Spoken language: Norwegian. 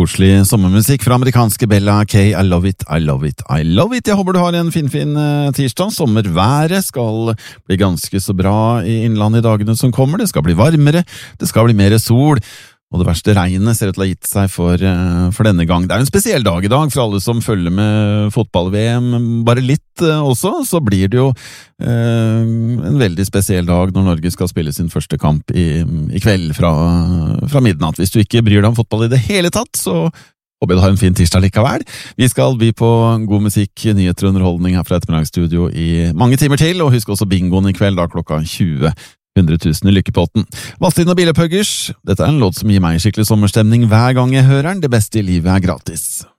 Koselig sommermusikk fra amerikanske Bella K. I love it, I love it, I love it. Jeg håper du har en fin tirsdag. Sommerværet skal bli ganske så bra i innlandet i dagene som kommer. Det skal bli varmere, det skal bli mer sol, og det verste regnet ser ut til å ha gitt seg for denne gang. Det er en spesiell dag i dag for alle som følger med fotball-VM, bare litt også, så blir det jo en veldig spesiell dag når Norge skal spille sin første kamp i kveld fra midnatt. Hvis du ikke bryr deg om fotball i det hele tatt, så håper jeg du har en fin tirsdag likevel. Vi skal by på god musikk, nyheter og underholdning her fra ettermiddagsstudio i mange timer til, og husk også bingoen i kveld da klokka 20. 100 000 i lykkepotten. Vazelin og Bilopphøggers. Dette er en låt som gir meg skikkelig sommerstemning hver gang jeg hører den. Det beste i livet er gratis.